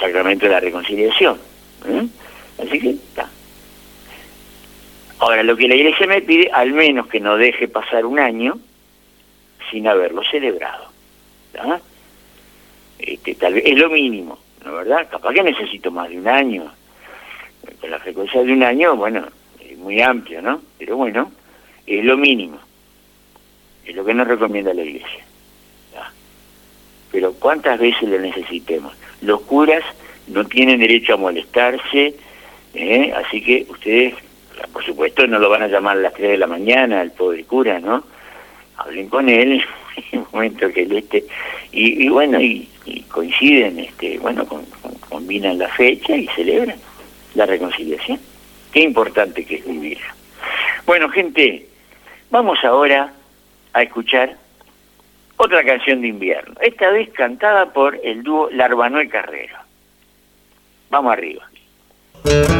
sacramento de la reconciliación. Así que está. Ahora, lo que la Iglesia me pide, al menos que no deje pasar un año sin haberlo celebrado. ¿Tá? Tal vez es lo mínimo, ¿no, verdad? Capaz que necesito más de un año. Con la frecuencia de un año, bueno, es muy amplio, ¿no? Pero bueno, es lo mínimo. Es lo que nos recomienda la Iglesia. ¿Tá? Pero ¿cuántas veces lo necesitemos? Los curas no tienen derecho a molestarse, así que ustedes, por supuesto, no lo van a llamar a las 3 de la mañana, al pobre cura, ¿no? Hablen con él en el momento que él esté, y bueno, y coinciden, bueno, combinan la fecha y celebran la reconciliación. Qué importante que es vivir. Bueno, gente, vamos ahora a escuchar otra canción de invierno, esta vez cantada por el dúo Larbanoel Carrero. Vamos arriba.